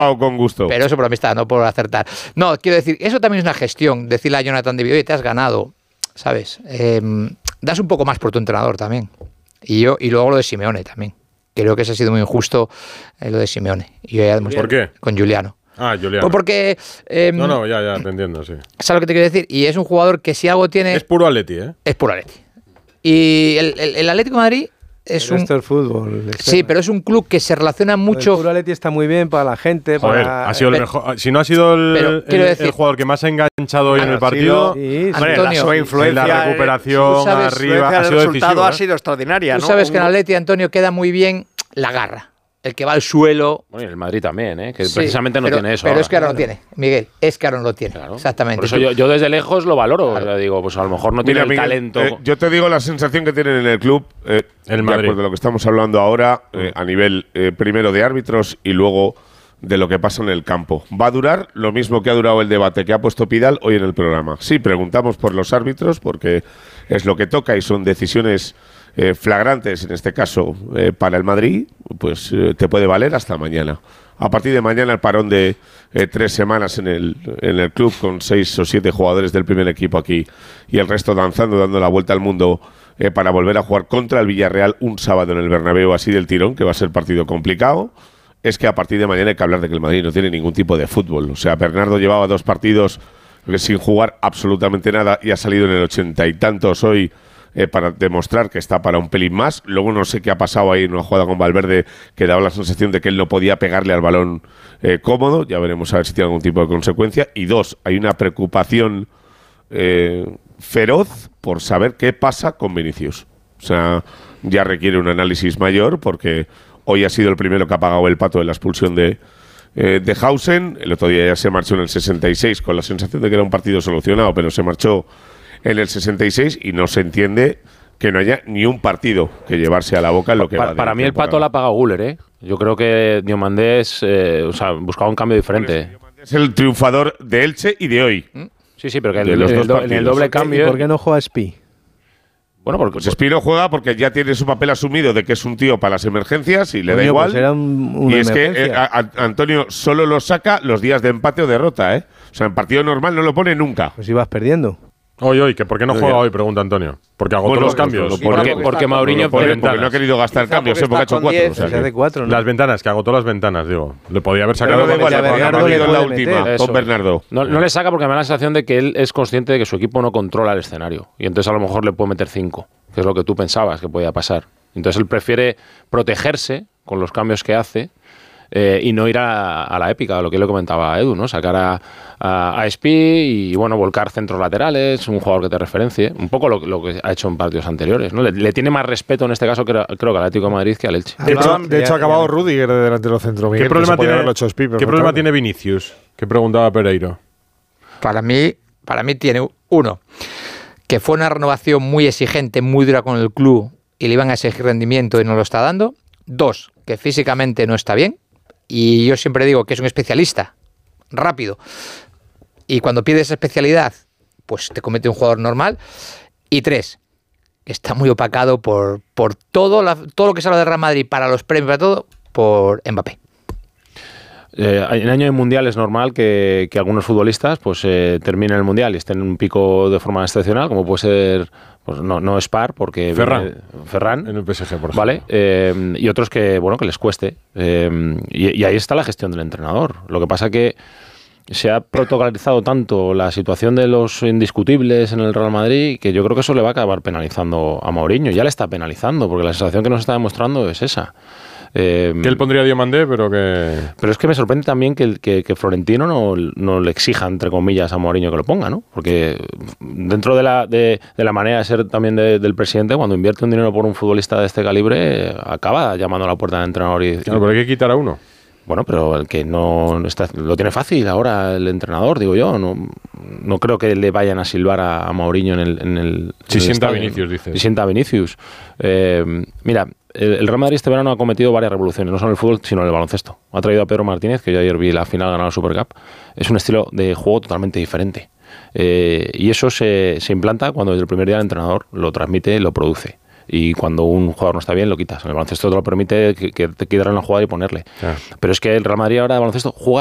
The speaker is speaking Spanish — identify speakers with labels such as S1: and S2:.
S1: o con gusto.
S2: Pero eso por amistad, no por acertar. No, quiero decir, eso también es una gestión. Decirle a Jonathan David, oye, te has ganado, ¿sabes? Das un poco más por tu entrenador también. Y luego lo de Simeone también. Creo que eso ha sido muy injusto, lo de Simeone.
S3: ¿Por qué?
S2: Con Giuliano.
S3: Ah, Giuliano.
S2: Pues porque...
S3: ya, te entiendo, sí.
S2: ¿Sabes lo que te quiero decir? Y es un jugador que si algo tiene...
S3: Es puro Atleti, ¿eh?
S2: Es puro Atleti. Y el Atlético de Madrid es
S4: esto es fútbol.
S2: Sí, pero es un club que se relaciona mucho...
S4: El puro Atleti está muy bien para la gente.
S3: Joder, ha sido el mejor... Si no ha sido el jugador que más ha enganchado hoy en el partido...
S2: Antonio,
S5: su influencia,
S3: la recuperación arriba ha sido
S5: resultado
S3: decisivo,
S5: ha sido extraordinaria,
S2: Tú
S5: ¿no?
S2: sabes que en Atleti, Antonio, queda muy bien la garra. El que va al suelo.
S6: Bueno, y el Madrid también, ¿eh? Que
S2: Sí,
S6: precisamente no tiene eso.
S2: Pero
S6: ahora.
S2: es que ahora no tiene, Miguel. Es que ahora no lo tiene.
S6: Claro.
S2: Exactamente.
S6: Por eso yo desde lejos lo valoro. Claro. O sea, digo, pues a lo mejor no tiene el
S1: Miguel,
S6: talento.
S1: Yo te digo la sensación que tienen en el club,
S3: el Madrid.
S1: de acuerdo a lo que estamos hablando ahora, a nivel primero de árbitros y luego de lo que pasa en el campo. Va a durar lo mismo que ha durado el debate que ha puesto Pidal hoy en el programa. Sí, preguntamos por los árbitros porque es lo que toca y son decisiones flagrantes, en este caso para el Madrid, pues te puede valer hasta mañana. A partir de mañana el parón de 3 semanas en el club con 6 o 7 jugadores del primer equipo aquí y el resto danzando, dando la vuelta al mundo para volver a jugar contra el Villarreal un sábado en el Bernabéu así del tirón, que va a ser partido complicado. Es que a partir de mañana hay que hablar de que el Madrid no tiene ningún tipo de fútbol. O sea, Bernardo llevaba 2 partidos sin jugar absolutamente nada y ha salido en el 80 y tantos hoy para demostrar que está para un pelín más. Luego no sé qué ha pasado ahí en una jugada con Valverde que daba la sensación de que él no podía pegarle al balón cómodo. Ya veremos a ver si tiene algún tipo de consecuencia. Y 2, hay una preocupación feroz por saber qué pasa con Vinicius. O sea, ya requiere un análisis mayor porque hoy ha sido el primero que ha pagado el pato de la expulsión de Hausen. El otro día ya se marchó en el 66 con la sensación de que era un partido solucionado, pero se marchó en el 66 y no se entiende que no haya ni un partido que llevarse a la boca en lo que va de
S6: Para mí el pato lo ha pagado Güler, ¿eh? Yo creo que Diomandés buscaba un cambio diferente.
S1: Es el triunfador de Elche y de hoy.
S6: Sí, pero que
S1: De los dos
S6: en el
S1: partidos.
S6: doble cambio...
S4: ¿Y por qué no juega Spi?
S6: Bueno, porque
S1: Pues Espino juega porque ya tiene su papel asumido de que es un tío para las emergencias y le da
S4: Coño,
S1: igual.
S4: pues era una
S1: y es que
S4: emergencia.
S1: Antonio solo lo saca los días de empate o derrota, ¿eh? O sea, en partido normal no lo pone nunca.
S4: Pues ibas perdiendo.
S3: Hoy, que ¿por qué no juega hoy? Pregunta Antonio. Porque agotó
S1: Bueno,
S3: los cambios.
S6: porque Mourinho...
S1: Porque no ha querido gastar cambios, porque ha hecho 4. O sea,
S4: Se hace 4, ¿no?
S3: Las ventanas, que agotó las ventanas, digo. Le podía haber
S1: pero
S3: sacado...
S1: no da igual,
S4: a
S1: porque
S4: Bernardo
S1: ha valido
S4: le
S1: la
S4: puede
S1: última
S4: meter.
S1: con Bernardo.
S6: No le saca porque me da la sensación de que él es consciente de que su equipo no controla el escenario. Y entonces a lo mejor le puede meter 5, que es lo que tú pensabas que podía pasar. Entonces él prefiere protegerse con los cambios que hace y no ir a la épica, lo que le comentaba Edu, ¿no? Sacar a Spi y, bueno, volcar centros laterales, un jugador que te referencie. Un poco lo que ha hecho en partidos anteriores, ¿no? Le tiene más respeto en este caso, creo que al Atlético de Madrid que al Elche.
S7: De hecho ha acabado Rudiger de delantero centro. Miguel,
S3: ¿Qué problema
S7: tiene
S3: tiene Vinicius? Que preguntaba Pereiro.
S2: Para mí tiene uno, que fue una renovación muy exigente, muy dura con el club y le iban a exigir rendimiento y no lo está dando. 2, que físicamente no está bien. Y yo siempre digo que es un especialista, rápido. Y cuando pierde esa especialidad, pues te comete un jugador normal. Y 3, que está muy opacado por todo lo que se habla de Real Madrid para los premios, para todo, por Mbappé.
S6: En año de mundial es normal que algunos futbolistas pues terminen el mundial y estén en un pico de forma excepcional, como puede ser, pues no Spar, porque Ferran
S3: en el PSG, por ejemplo.
S6: ¿Vale? Y otros que les cueste. Y ahí está la gestión del entrenador. Lo que pasa que se ha protocolizado tanto la situación de los indiscutibles en el Real Madrid que yo creo que eso le va a acabar penalizando a Mourinho. Ya le está penalizando, porque la sensación que nos está demostrando es esa.
S3: Que él pondría a Diomandé, pero que...
S6: Pero es que me sorprende también que Florentino no le exija, entre comillas, a Mourinho que lo ponga, ¿no? Porque dentro de la manera de ser también del presidente, cuando invierte un dinero por un futbolista de este calibre, acaba llamando a la puerta del entrenador y...
S3: Claro, pero hay que quitar a uno.
S6: Bueno, pero el que no está, lo tiene fácil ahora el entrenador, digo yo. No creo que le vayan a silbar a Mourinho en el
S3: Si sienta a
S6: estadio.
S3: Vinicius, dices.
S6: Si sienta a Vinicius. Mira, el Real Madrid este verano ha cometido varias revoluciones, no solo en el fútbol, sino en el baloncesto. Ha traído a Pedro Martínez, que yo ayer vi la final ganar la Supercup. Es un estilo de juego totalmente diferente. Y eso se implanta cuando desde el primer día el entrenador lo transmite y lo produce. Y cuando un jugador no está bien, lo quitas. En el baloncesto te lo permite que te quitaran la jugada y ponerle. Pero es que el Real Madrid ahora de baloncesto juega